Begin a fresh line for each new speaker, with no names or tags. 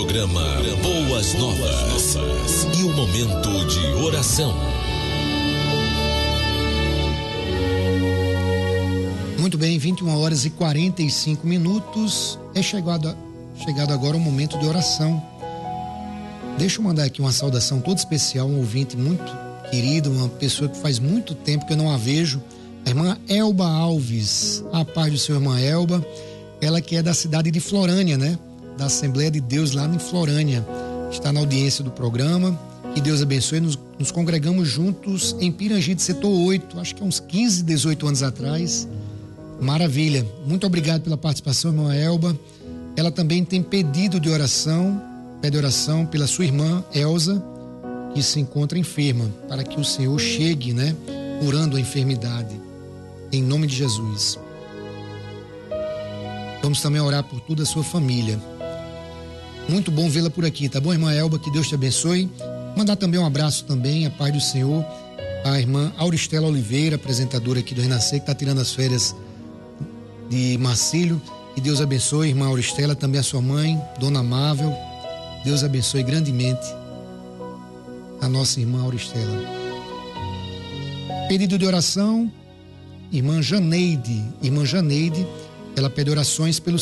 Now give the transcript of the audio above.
Programa Boas Novas. E o momento de oração.
Muito bem, 21h45. É chegado agora o momento de oração. Deixa eu mandar aqui uma saudação toda especial, um ouvinte muito querido, uma pessoa que faz muito tempo que eu não a vejo, a irmã Elba Alves. A paz do seu, irmã Elba, ela que é da cidade de Florânia, né? Da Assembleia de Deus lá em Florânia. Está na audiência do programa. Que Deus abençoe. Nos congregamos juntos em Pirangi, de setor 8, acho que há uns 15, 18 anos atrás. Maravilha. Muito obrigado pela participação, irmã Elba. Ela também tem pedido de oração, pede oração pela sua irmã Elza, que se encontra enferma, para que o Senhor chegue, né, curando a enfermidade, em nome de Jesus. Vamos também orar por toda a sua família. Muito bom vê-la por aqui, tá bom, irmã Elba? Que Deus te abençoe. Mandar também um abraço também, a paz do Senhor, a irmã Auristela Oliveira, apresentadora aqui do Renascer, que está tirando as férias de Marcílio. Que Deus abençoe, irmã Auristela, também a sua mãe, Dona Amável. Deus abençoe grandemente a nossa irmã Auristela. Pedido de oração, irmã Janeide, ela pede orações pelo